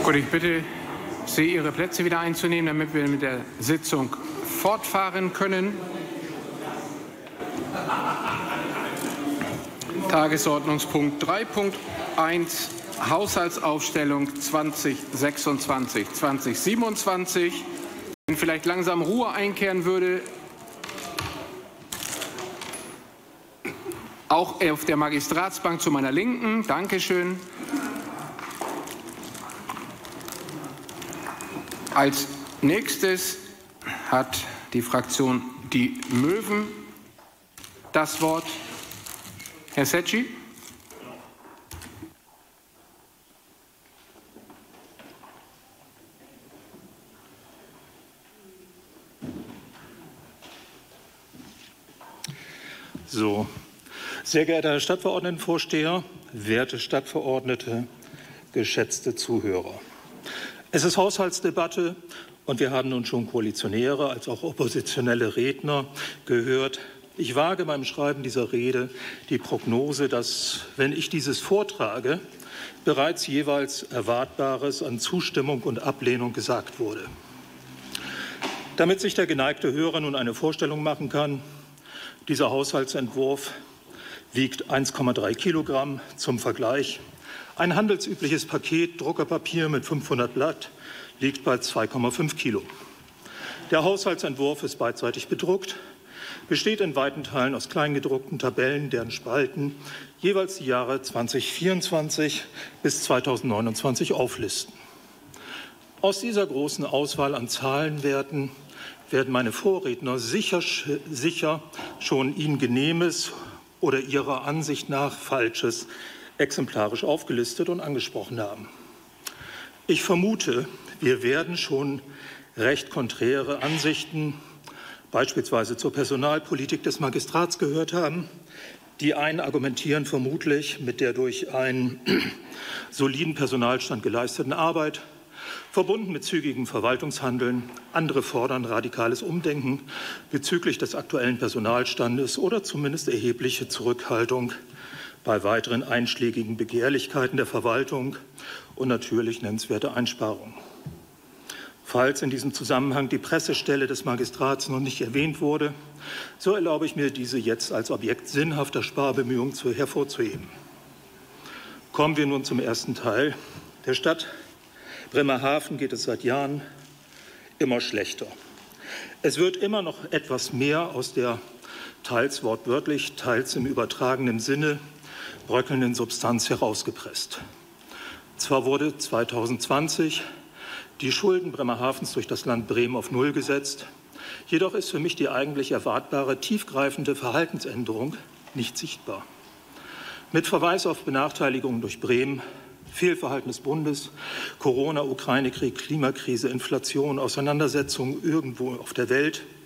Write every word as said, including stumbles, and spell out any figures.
Und ich bitte Sie, Ihre Plätze wieder einzunehmen, damit wir mit der Sitzung fortfahren können. Tagesordnungspunkt drei Punkt eins, Haushaltsaufstellung zweitausendsechsundzwanzig zweitausendsiebenundzwanzig. Wenn vielleicht langsam Ruhe einkehren würde, auch auf der Magistratsbank zu meiner Linken. Dankeschön. Als nächstes hat die Fraktion Die Möwen das Wort. Herr Secchi. So, sehr geehrter Herr Stadtverordnetenvorsteher, werte Stadtverordnete, geschätzte Zuhörer. Es ist Haushaltsdebatte und wir haben nun schon Koalitionäre als auch oppositionelle Redner gehört. Ich wage beim Schreiben dieser Rede die Prognose, dass, wenn ich dieses vortrage, bereits jeweils Erwartbares an Zustimmung und Ablehnung gesagt wurde. Damit sich der geneigte Hörer nun eine Vorstellung machen kann, dieser Haushaltsentwurf wiegt eins Komma drei Kilogramm zum Vergleich. Ein handelsübliches Paket Druckerpapier mit fünfhundert Blatt liegt bei zwei Komma fünf Kilo. Der Haushaltsentwurf ist beidseitig bedruckt, besteht in weiten Teilen aus kleingedruckten Tabellen, deren Spalten jeweils die Jahre zweitausendvierundzwanzig bis zweitausendneunundzwanzig auflisten. Aus dieser großen Auswahl an Zahlenwerten werden meine Vorredner sicher, sicher schon Ihnen Genehmes oder Ihrer Ansicht nach Falsches exemplarisch aufgelistet und angesprochen haben. Ich vermute, wir werden schon recht konträre Ansichten, beispielsweise zur Personalpolitik des Magistrats, gehört haben. Die einen argumentieren vermutlich mit der durch einen soliden Personalstand geleisteten Arbeit, verbunden mit zügigem Verwaltungshandeln. Andere fordern radikales Umdenken bezüglich des aktuellen Personalstandes oder zumindest erhebliche Zurückhaltung bei weiteren einschlägigen Begehrlichkeiten der Verwaltung und natürlich nennenswerte Einsparungen. Falls in diesem Zusammenhang die Pressestelle des Magistrats noch nicht erwähnt wurde, so erlaube ich mir, diese jetzt als Objekt sinnhafter Sparbemühungen hervorzuheben. Kommen wir nun zum ersten Teil. Der Stadt Bremerhaven geht es seit Jahren immer schlechter. Es wird immer noch etwas mehr aus der teils wortwörtlich, teils im übertragenen Sinne bröckelnden Substanz herausgepresst. Zwar wurde zweitausendzwanzig die Schulden Bremerhavens durch das Land Bremen auf Null gesetzt, jedoch ist für mich die eigentlich erwartbare tiefgreifende Verhaltensänderung nicht sichtbar. Mit Verweis auf Benachteiligungen durch Bremen, Fehlverhalten des Bundes, Corona, Ukraine-Krieg, Klimakrise, Inflation, Auseinandersetzungen irgendwo auf der Welt